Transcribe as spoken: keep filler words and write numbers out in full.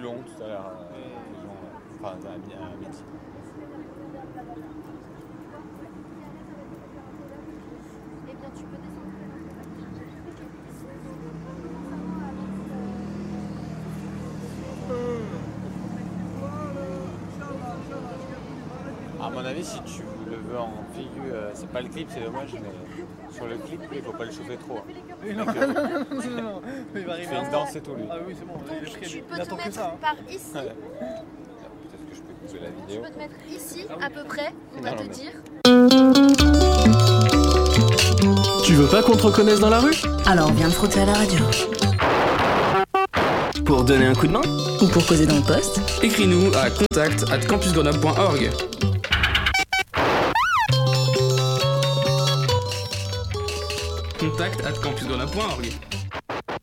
long tout à l'heure. Euh, les gens, euh, enfin, à, à midi. Eh bien, tu peux descendre. À mon avis, si tu le veux en figure, euh, c'est pas le clip, c'est dommage, mais sur le clip, il faut pas le chauffer trop. Hein. Oui, non, non, non, non, non, il va arriver. Il fait une danse et tout, lui. Ah oui, c'est bon. Donc, il, tu il, peux il te attend que mettre ça. Hein. par ici. Ouais. Peut-être que je peux couper la Tu vidéo. peux te mettre ici, à peu près, on va Non, te non, mais- dire. Tu veux pas qu'on te reconnaisse dans la rue? Alors viens te frotter à la radio. Pour donner un coup de main? Ou pour causer dans le poste. Écris-nous à contact arobase campusgrenoble point org. contact arobase campusgrenoble point org.